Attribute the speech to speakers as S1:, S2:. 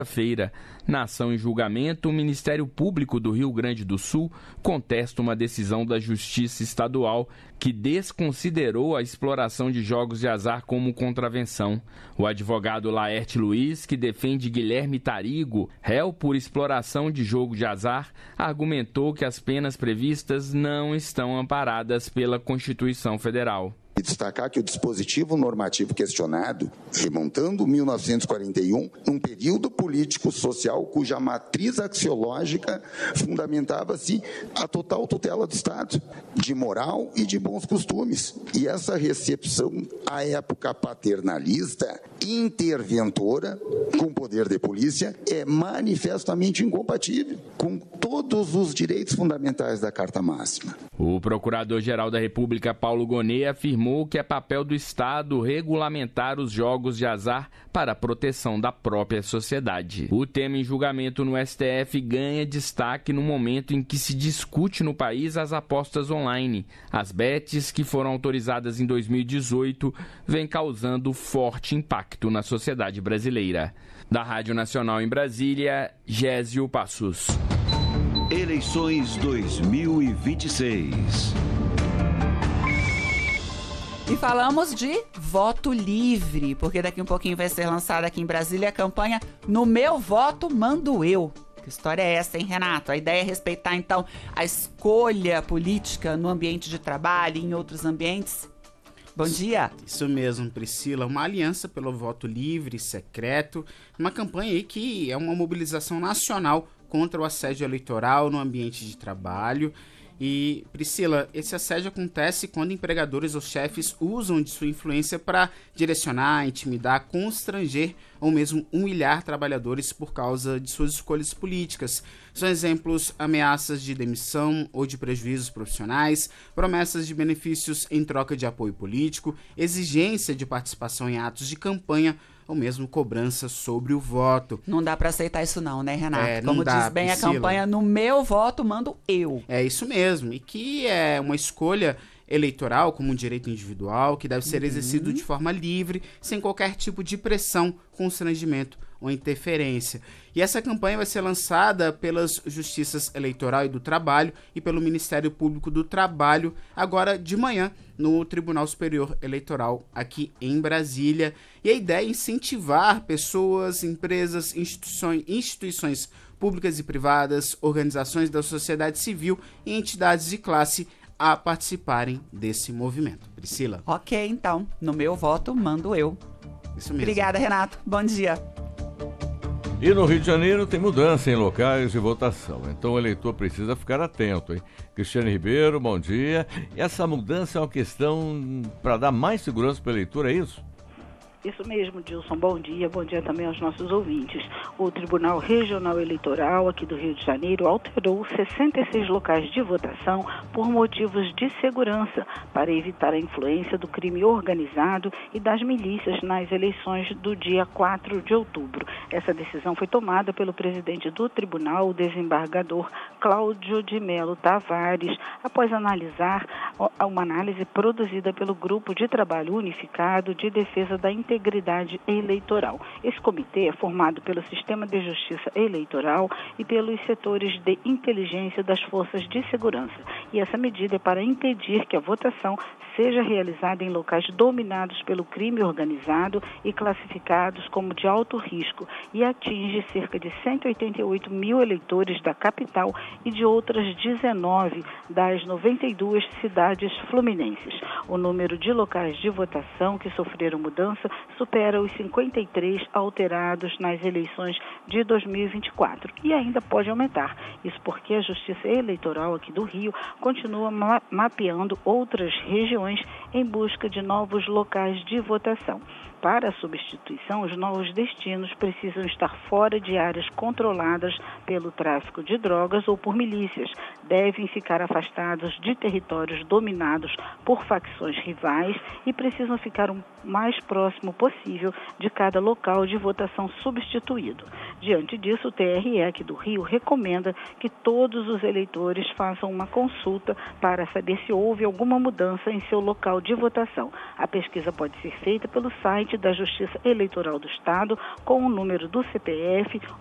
S1: feira. Na ação em julgamento, o Ministério Público do Rio Grande do Sul contesta uma decisão da Justiça Estadual que desconsiderou a exploração de jogos de azar como contravenção. O advogado Laerte Luiz, que defende Guilherme Tarigo, réu por exploração de jogo de azar, argumentou que as penas previstas não estão amparadas pela Constituição Federal.
S2: E destacar que o dispositivo normativo questionado, remontando 1941, um período político-social cuja matriz axiológica fundamentava-se a total tutela do Estado, de moral e de bons costumes. E essa recepção, à época paternalista, interventora, com poder de polícia, é manifestamente incompatível com todos os direitos fundamentais da Carta Máxima.
S1: O Procurador-Geral da República, Paulo Gonet, afirmou que é papel do Estado regulamentar os jogos de azar para a proteção da própria sociedade. O tema em julgamento no STF ganha destaque no momento em que se discute no país as apostas online. As bets, que foram autorizadas em 2018, vêm causando forte impacto na sociedade brasileira. Da Rádio Nacional em Brasília, Gésio Passos.
S3: Eleições 2026.
S4: E falamos de voto livre, porque daqui um pouquinho vai ser lançada aqui em Brasília a campanha No Meu Voto Mando Eu. Que história é essa, hein, Renato? A ideia é respeitar, então, a escolha política no ambiente de trabalho e em outros ambientes? Bom dia.
S5: Isso mesmo, Priscila. Uma aliança pelo voto livre, secreto, uma campanha aí que é uma mobilização nacional contra o assédio eleitoral no ambiente de trabalho. E, Priscila, esse assédio acontece quando empregadores ou chefes usam de sua influência para direcionar, intimidar, constranger ou mesmo humilhar trabalhadores por causa de suas escolhas políticas. São exemplos ameaças de demissão ou de prejuízos profissionais, promessas de benefícios em troca de apoio político, exigência de participação em atos de campanha ou mesmo cobrança sobre o voto.
S4: Não dá para aceitar isso não, né, Renato?
S5: Como
S4: diz bem Priscila, a campanha, no meu voto mando eu.
S5: É isso mesmo, e que é uma escolha eleitoral como um direito individual que deve ser exercido de forma livre, sem qualquer tipo de pressão, constrangimento ou interferência. E essa campanha vai ser lançada pelas Justiças Eleitoral e do Trabalho e pelo Ministério Público do Trabalho agora de manhã no Tribunal Superior Eleitoral aqui em Brasília. E a ideia é incentivar pessoas, empresas, instituições públicas e privadas, organizações da sociedade civil e entidades de classe a participarem desse movimento. Priscila.
S4: Ok, então, no meu voto mando eu.
S5: Isso mesmo.
S4: Obrigada, Renato. Bom dia.
S6: E no Rio de Janeiro tem mudança em locais de votação, então o eleitor precisa ficar atento, hein? Cristiane Ribeiro, bom dia. E essa mudança é uma questão para dar mais segurança para o eleitor, é isso?
S7: Isso mesmo, Dilson. Bom dia também aos nossos ouvintes. O Tribunal Regional Eleitoral aqui do Rio de Janeiro alterou 66 locais de votação por motivos de segurança, para evitar a influência do crime organizado e das milícias nas eleições do dia 4 de outubro. Essa decisão foi tomada pelo presidente do tribunal, o desembargador Cláudio de Melo Tavares, após analisar uma análise produzida pelo Grupo de Trabalho Unificado de Defesa da Integridade Eleitoral. Esse comitê é formado pelo Sistema de Justiça Eleitoral e pelos setores de inteligência das forças de segurança. E essa medida é para impedir que a votação seja realizada em locais dominados pelo crime organizado e classificados como de alto risco, e atinge cerca de 188 mil eleitores da capital e de outras 19 das 92 cidades fluminenses. O número de locais de votação que sofreram mudança supera os 53 alterados nas eleições de 2024 e ainda pode aumentar. Isso porque a Justiça Eleitoral aqui do Rio continua mapeando outras regiões em busca de novos locais de votação. Para a substituição, os novos destinos precisam estar fora de áreas controladas pelo tráfico de drogas ou por milícias. Devem ficar afastados de territórios dominados por facções rivais e precisam ficar o mais próximo possível de cada local de votação substituído. Diante disso, o TRE aqui do Rio recomenda que todos os eleitores façam uma consulta para saber se houve alguma mudança em seu local de votação. A pesquisa pode ser feita pelo site site da Justiça Eleitoral do Estado com o número do CPF